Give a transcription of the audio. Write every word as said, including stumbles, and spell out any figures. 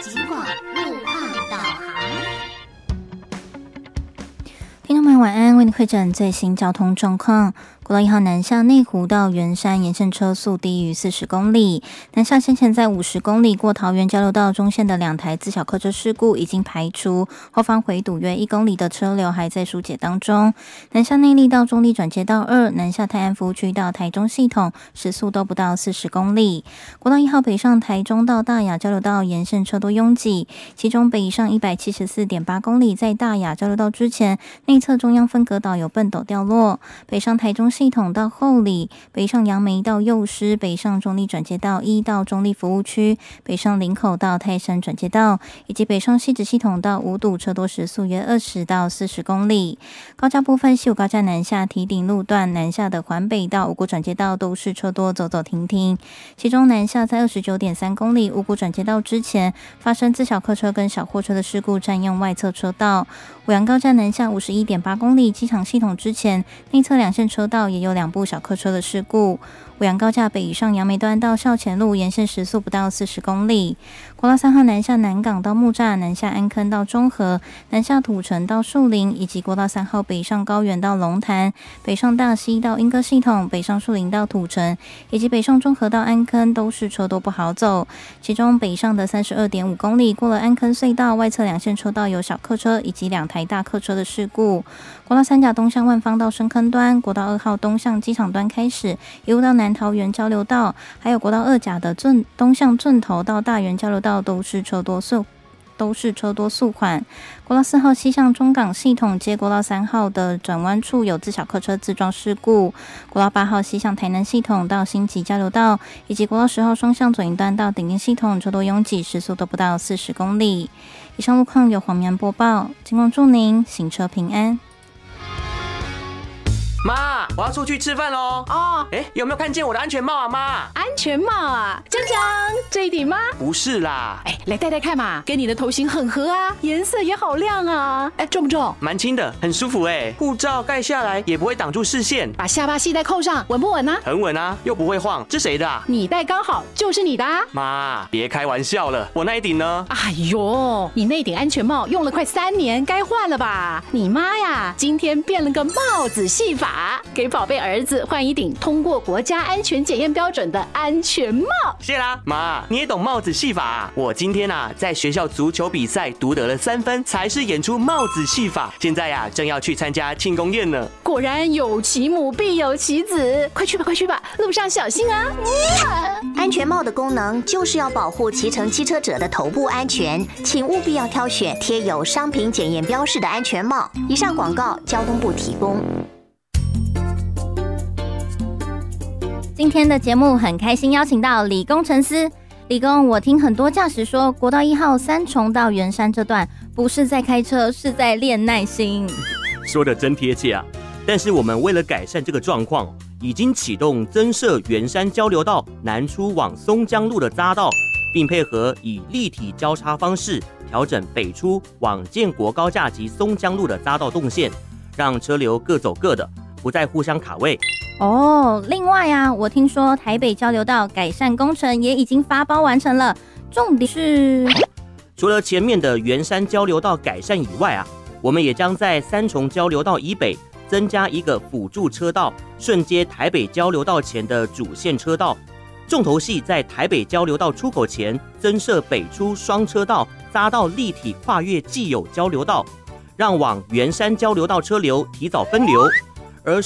警广路况导航。 听众朋友晚安，为您汇整最新交通状况。国道一号南下内湖到圆山沿线车速低于四十公里，南下先前在五十公里过桃园交流道中线的两台自小客车事故已经排除，后方回堵约一公里的车流还在疏解当中。南下内壢到中壢转接道二，南下泰安服务区到台中系统时速都不到四十公里。国道一号北上台中到大雅交流道沿线车多拥挤，其中北上一百七十四点八公里在大雅交流道之前内侧中央分隔岛有笨斗掉落，北上台中系统到后里，北上杨梅到幼师，北上中壢转接道一到中壢服务区，北上林口到泰山转接道，以及北上汐止系统到五堵车多时速约二十到四十公里。高架部分，西武高架南下堤顶路段南下的环北到五股转接道都是车多走走停停，其中南下在二十九点三公里五股转接道之前发生自小客车跟小货车的事故，占用外侧车道。五杨高架南下五十一点八公里机场系统之前内侧两线车道也有两部小客车的事故。五杨高架北上杨梅端到校前路沿线时速不到四十公里。国道三号南下南港到木栅，南下安坑到中和，南下土城到树林，以及国道三号北上高原到龙潭，北上大溪到莺歌系统，北上树林到土城，以及北上中和到安坑都是车多不好走。其中北上的三十二点五公里过了安坑隧道，外侧两线车道有小客车以及两台大客车的事故。国道三甲东向万芳到深坑端，国道二号东向机场端开始，一路到南桃园交流道，还有国道二甲的圳东向圳头到大园交流道都是车多速都是车多速缓。国道四号西向中港系统接国道三号的转弯处有自小客车自撞事故。国道八号西向台南系统到新集交流道，以及国道十号双向左营端到顶林系统车多拥挤，时速都不到四十公里。以上路况由黄明播报，警广祝您行车平安。 妈，我要出去吃饭喽！ 哦， 哎，有没有看见我的安全帽啊，妈？ 安全帽啊，江江，这一顶吗？ 不是啦， 哎，来戴戴看嘛，跟你的头型很合啊，颜色也好亮啊。哎，重不重？ 蛮轻的，很舒服哎。护照盖下来也不会挡住视线， 把下巴系带扣上，稳不稳啊？ 很稳啊，又不会晃。这谁的啊？ 你戴刚好就是你的啊。 妈，别开玩笑了，我那一顶呢？ 哎呦，你那顶安全帽用了快三年，该换了吧？你妈呀，今天变了个帽子戏法。给宝贝儿子换一顶通过国家安全检验标准的安全帽。 谢啦，妈，你也懂帽子戏法啊？我今天啊，在学校足球比赛独得了三分，才是演出帽子戏法。现在呀、啊，正要去参加庆功宴呢。 果然有其母必有其子，快去吧，快去吧，路上小心啊！ 安全帽的功能就是要保护骑乘机车者的头部安全，请务必要挑选贴有商品检验标示的安全帽。以上广告，交通部提供。 今天的节目很开心邀请到李工程师。李工，我听很多驾驶说，国道一号三重到圆山这段不是在开车，是在练耐心。 说得真贴切啊！但是我们为了改善这个状况，已经启动增设圆山交流道南出往松江路的匝道，并配合以立体交叉方式调整北出往建国高架及松江路的匝道动线，让车流各走各的，不再互相卡位。 哦，另外啊，我听说台北交流道改善工程也已经发包完成了，重点是， 除了前面的圆山交流道改善以外啊，我们也将在三重交流道以北增加一个辅助车道，顺接台北交流道前的主线车道。重头戏在台北交流道出口前增设北出双车道，匝道立体跨越既有交流道，让往圆山交流道车流提早分流，